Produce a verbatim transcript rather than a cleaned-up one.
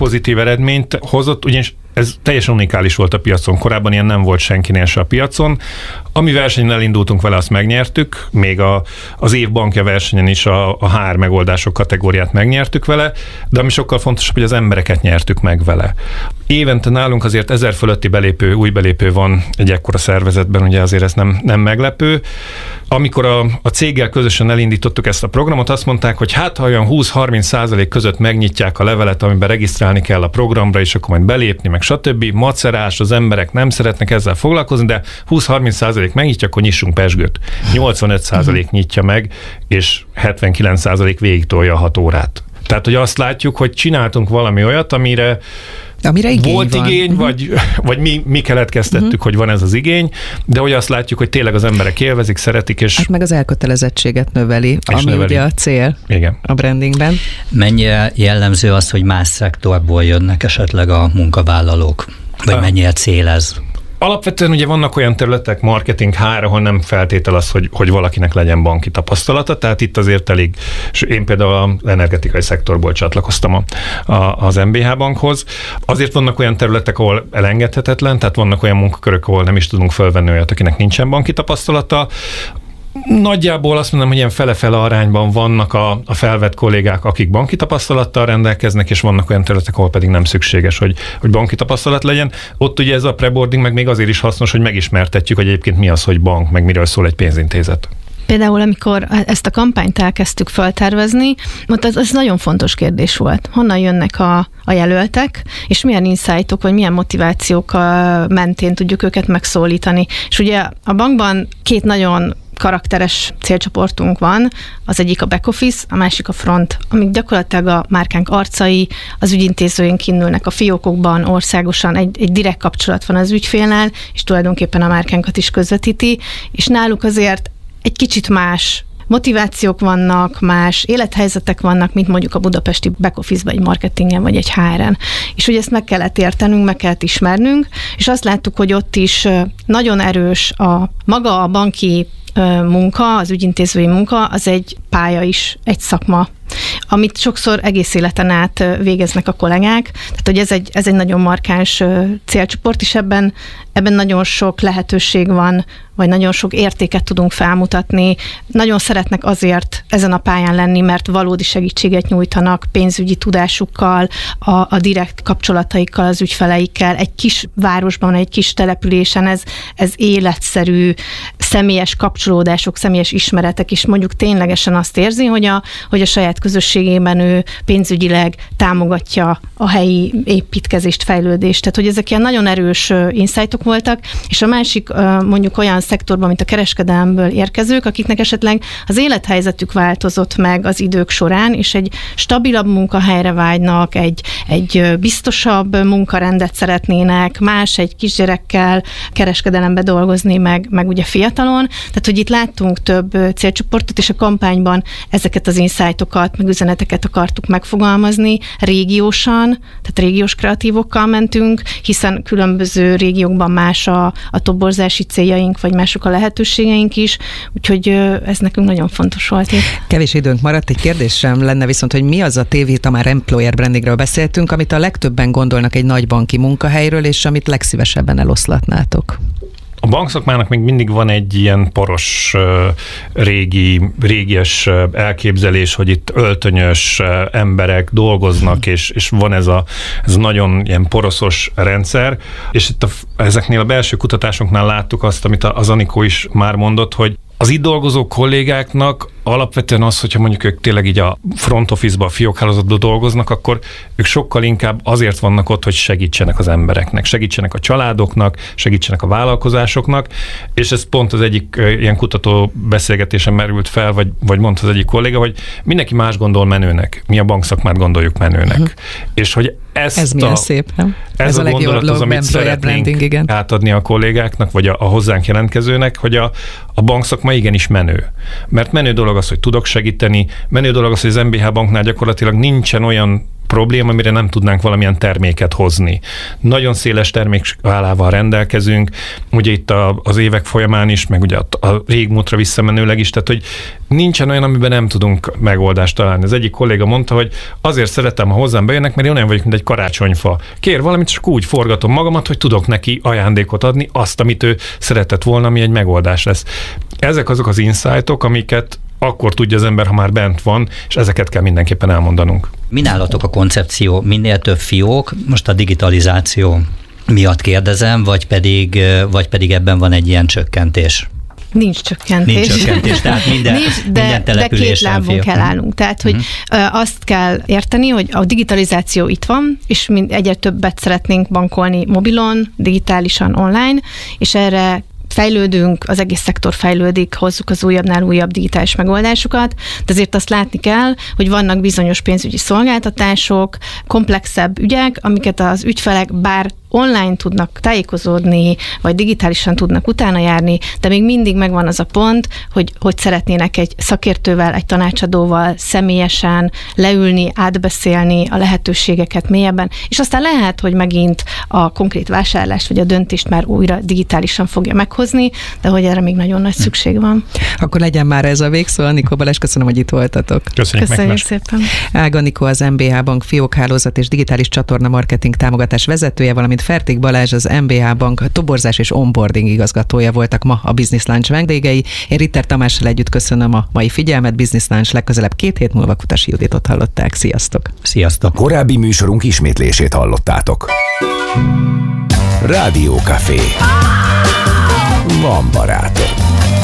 pozitív eredményt hozott, ugyanis ez teljesen unikális volt a piacon. Korábban ilyen nem volt senkinél se a piacon. Ami versenyen elindultunk vele, azt megnyertük, még a, az év bankja versenyen is a, a há er megoldások kategóriát megnyertük vele, de ami sokkal fontosabb, hogy az embereket nyertük meg vele. Évente nálunk azért ezer fölötti belépő, új belépő van egy ekkora szervezetben, ugye azért ez nem, nem meglepő. Amikor a, a céggel közösen elindítottuk ezt a programot, azt mondták, hogy hát ha olyan húsz-harminc százalék között megnyitják a levelet, amiben regisztrálni kell a programra, és akkor majd belépni, meg stb. Macerás, az emberek nem szeretnek ezzel foglalkozni, de húsz-harminc százalék megnyitja, akkor nyissunk pezsgőt. nyolcvanöt százalék nyitja meg, és hetvenkilenc százalék végig tolja a hat órát. Tehát, hogy azt látjuk, hogy csináltunk valami olyat, amire Amire igény volt van. igény, uh-huh. vagy, vagy mi, mi keletkeztettük, uh-huh. hogy van ez az igény, de hogy azt látjuk, hogy tényleg az emberek élvezik, szeretik, és... Hát meg az elkötelezettséget növeli, ami növeli. Ugye a cél Igen. a brandingben. Mennyire jellemző az, hogy más szektorból jönnek esetleg a munkavállalók? Vagy mennyire cél ez? Alapvetően ugye vannak olyan területek, marketing, há er, ahol nem feltétel az, hogy, hogy valakinek legyen banki tapasztalata, tehát itt azért elég, és én például az energetikai szektorból csatlakoztam a, a, az em bé há bankhoz. Azért vannak olyan területek, ahol elengedhetetlen, tehát vannak olyan munkakörök, ahol nem is tudunk fölvenni olyat, akinek nincsen banki tapasztalata. Nagyjából azt mondom, hogy ilyen fele-fele arányban vannak a, a felvett kollégák, akik banki tapasztalattal rendelkeznek, és vannak olyan területek, ahol pedig nem szükséges, hogy, hogy banki tapasztalat legyen. Ott ugye ez a preboarding meg még azért is hasznos, hogy megismertetjük, hogy egyébként mi az, hogy bank, meg miről szól egy pénzintézet. Például, amikor ezt a kampányt elkezdtük feltervezni, ez, ez nagyon fontos kérdés volt. Honnan jönnek a, a jelöltek, és milyen insightok, vagy milyen motivációk mentén tudjuk őket megszólítani. És ugye a bankban két nagyon karakteres célcsoportunk van, az egyik a back office, a másik a front, amik gyakorlatilag a márkánk arcai, az ügyintézőink indulnak a fiókokban, országosan, egy, egy direkt kapcsolat van az ügyfélnel, és tulajdonképpen a márkánkat is közvetíti, és náluk azért egy kicsit más motivációk vannak, más élethelyzetek vannak, mint mondjuk a budapesti back office-ban, egy marketingen, vagy egy há er-en. És ugye ezt meg kellett értenünk, meg kellett ismernünk, és azt láttuk, hogy ott is nagyon erős a maga a banki munka, az ügyintézői munka, az egy pálya is, egy szakma, amit sokszor egész életen át végeznek a kollégák. Tehát, hogy ez egy, ez egy nagyon markáns célcsoport, és ebben, ebben nagyon sok lehetőség van, vagy nagyon sok értéket tudunk felmutatni. Nagyon szeretnek azért ezen a pályán lenni, mert valódi segítséget nyújtanak pénzügyi tudásukkal, a, a direkt kapcsolataikkal az ügyfeleikkel. Egy kis városban, egy kis településen ez, ez életszerű, személyes kapcsolódások, személyes ismeretek, és mondjuk ténylegesen azt érzi, hogy a, hogy a saját közösségében ő pénzügyileg támogatja a helyi építkezést, fejlődést. Tehát, hogy ezek ilyen nagyon erős insightok voltak, és a másik mondjuk olyan szektorban, mint a kereskedelemből érkezők, akiknek esetleg az élethelyzetük változott meg az idők során, és egy stabilabb munkahelyre vágynak, egy, egy biztosabb munkarendet szeretnének, más egy kisgyerekkel kereskedelembe dolgozni, meg, meg ugye fiatalon. Tehát, hogy itt láttunk több célcsoportot, és a kampányban ezeket az insightokat, meg üzeneteket akartuk megfogalmazni régiósan, tehát régiós kreatívokkal mentünk, hiszen különböző régiókban más a, a toborzási céljaink, vagy mások a lehetőségeink is, úgyhogy ez nekünk nagyon fontos volt. Kevés időnk maradt, egy kérdésem lenne viszont, hogy mi az a tévé, ha már employer brandingről beszéltünk, amit a legtöbben gondolnak egy nagy banki munkahelyről, és amit legszívesebben eloszlatnátok? A bankszakmának még mindig van egy ilyen poros, régi, régies elképzelés, hogy itt öltönyös emberek dolgoznak, és, és van ez a, ez a nagyon ilyen poroszos rendszer, és itt a, ezeknél a belső kutatásoknál láttuk azt, amit az Anikó is már mondott, hogy az itt dolgozó kollégáknak alapvetően az, hogyha mondjuk ők tényleg így a front office-ba, a fiókhálózatban dolgoznak, akkor ők sokkal inkább azért vannak ott, hogy segítsenek az embereknek, segítsenek a családoknak, segítsenek a vállalkozásoknak, és ez pont az egyik ilyen kutató beszélgetésen merült fel, vagy, vagy mondta az egyik kolléga, hogy mindenki más gondol menőnek, mi a bankszakmát gondoljuk menőnek. Uh-huh. És hogy ezt ez a, milyen szép, nem? Ez, ez a, a gondolat az, amit szeretnénk branding, átadni a kollégáknak, vagy a, a hozzánk jelentkezőnek, hogy a, a bankszakma igenis menő. Mert menő dolog az, hogy tudok segíteni, menő dolog az, hogy az em bé há banknál gyakorlatilag nincsen olyan probléma, amire nem tudnánk valamilyen terméket hozni. Nagyon széles termékskálával rendelkezünk, ugye itt a, az évek folyamán is, meg ugye a, a régmúltra visszamenőleg is, tehát hogy nincsen olyan, amiben nem tudunk megoldást találni. Az egyik kolléga mondta, hogy azért szeretem, ha hozzám bejönnek, mert én olyan vagyok, mint egy karácsonyfa. Kér valamit, csak úgy forgatom magamat, hogy tudok neki ajándékot adni, azt, amit ő szeretett volna, ami egy megoldás lesz. Ezek azok az insightok, amiket akkor tudja az ember, ha már bent van, és ezeket kell mindenképpen elmondanunk. Mi nálatok a koncepció? Minél több fiók, most a digitalizáció miatt kérdezem, vagy pedig, vagy pedig ebben van egy ilyen csökkentés? Nincs csökkentés. Nincs csökkentés, tehát minden, Nincs, de, minden de két lábon kell uh-huh. állnunk. Tehát, hogy uh-huh. azt kell érteni, hogy a digitalizáció itt van, és mind egyre többet szeretnénk bankolni mobilon, digitálisan, online, és erre fejlődünk, az egész szektor fejlődik, hozzuk az újabbnál újabb digitális megoldásokat, de azért azt látni kell, hogy vannak bizonyos pénzügyi szolgáltatások, komplexebb ügyek, amiket az ügyfelek bár online tudnak tájékozódni, vagy digitálisan tudnak utána járni, de még mindig megvan az a pont, hogy, hogy szeretnének egy szakértővel, egy tanácsadóval személyesen leülni, átbeszélni a lehetőségeket mélyebben, és aztán lehet, hogy megint a konkrét vásárlást, vagy a döntést már újra digitálisan fogja meghozni, de hogy erre még nagyon nagy szükség van. Akkor legyen már ez a végszó. Anikó Balázs, köszönöm, hogy itt voltatok. Köszönjük, Köszönjük szépen. Ág Anikó, az em bé há Bank fiókhálózat és digitális csatorna marketing támogatás vezetője, valamint Fertik Balázs, az em bé há Bank toborzás és onboarding igazgatója voltak ma a Business Lunch vendégei. Én Ritter Tamással együtt köszönöm a mai figyelmet. Business Lunch legközelebb két hét múlva Kutasi Juditot hallották. Sziasztok! Sziasztok! Korábbi műsorunk ismétlését hallottátok. Rádió Café. Van barátom.